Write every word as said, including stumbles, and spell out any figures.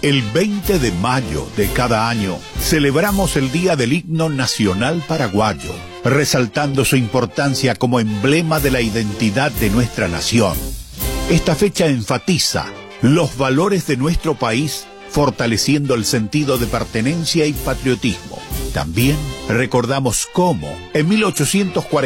El veinte de mayo de cada año celebramos el Día del Himno Nacional Paraguayo, resaltando su importancia como emblema de la identidad de nuestra nación. Esta fecha enfatiza los valores de nuestro país, fortaleciendo el sentido de pertenencia y patriotismo. También recordamos cómo, en mil ochocientos cuarenta,